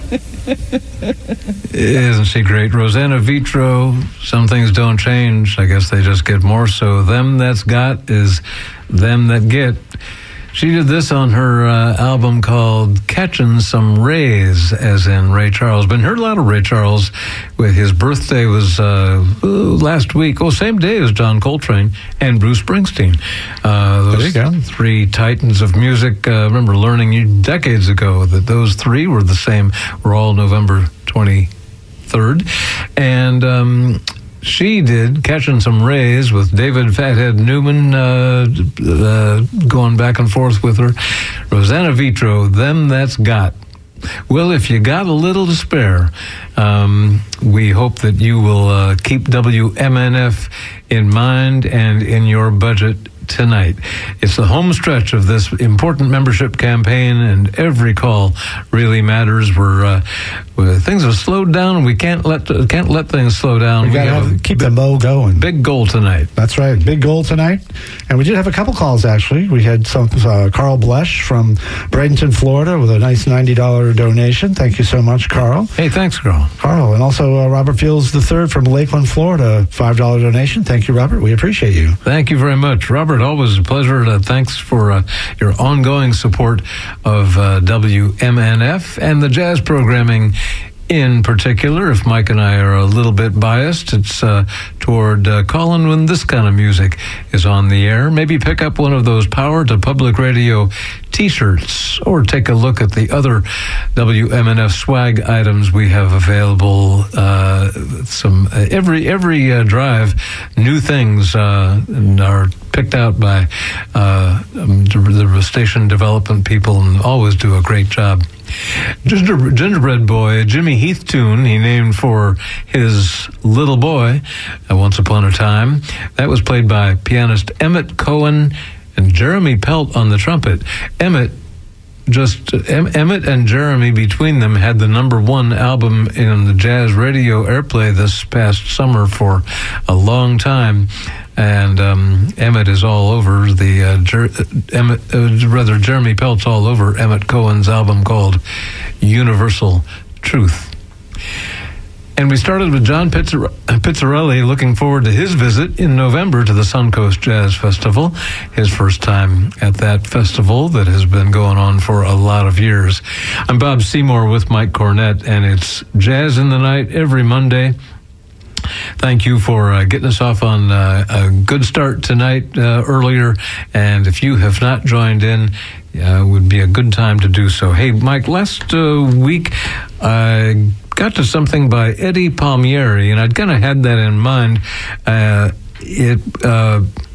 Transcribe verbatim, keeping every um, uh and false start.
Isn't she great? Rosanna Vitro, Some Things Don't Change. I guess they just get more so. Them That's Got is Them That Get. She did this on her uh, album called Catchin' Some Rays, as in Ray Charles. Been heard a lot of Ray Charles. With his birthday was uh, last week. Oh, same day as John Coltrane and Bruce Springsteen. Uh, those there you go. Three titans of music. I uh, remember learning decades ago that those three were the same. Were all November twenty-third. And um, she did Catching Some Rays with David Fathead Newman uh, uh, going back and forth with her. Rosanna Vitro, Them That's Got. Well, if you got a little to spare, um, we hope that you will uh, keep W M N F in mind and in your budget tonight. It's the home stretch of this important membership campaign, and every call really matters. We're, uh, we're things have slowed down, and we can't let can't let things slow down. We got to have, keep the mo going. Big goal tonight. That's right, big goal tonight. And we did have a couple calls, actually. We had some uh, Carl Blesch from Bradenton, Florida, with a nice ninety dollars donation. Thank you so much, Carl. Hey, thanks, Carl. Carl, and also uh, Robert Fields the third from Lakeland, Florida, five dollars donation. Thank you, Robert. We appreciate you. Thank you very much, Robert. Always a pleasure. Uh, thanks for uh, your ongoing support of uh, W M N F and the jazz programming in particular. If Mike and I are a little bit biased, it's uh, toward uh, calling when this kind of music is on the air. Maybe pick up one of those Power to Public Radio T-shirts, or take a look at the other W M N F swag items we have available. Uh, some uh, every every uh, drive, new things uh, are picked out by uh, the station development people, and always do a great job. Ginger, Gingerbread Boy, Jimmy Heath tune he named for his little boy uh, once upon a time. That was played by pianist Emmett Cohen and Jeremy Pelt on the trumpet. Emmett Just uh, em- Emmett and Jeremy, between them, had the number one album in the jazz radio airplay this past summer for a long time. And um, Emmett is all over the uh, Jer- Emmett, uh, rather Jeremy Pelt's all over Emmett Cohen's album called Universal Truth. And we started with John Pizzar- Pizzarelli, looking forward to his visit in November to the Suncoast Jazz Festival, his first time at that festival that has been going on for a lot of years. I'm Bob Seymour with Mike Cornett, and it's Jazz in the Night every Monday. Thank you for uh, getting us off on uh, a good start tonight uh, earlier. And if you have not joined in, uh, it would be a good time to do so. Hey, Mike, last uh, week I got to something by Eddie Palmieri, and I'd kind of had that in mind. Uh, it uh,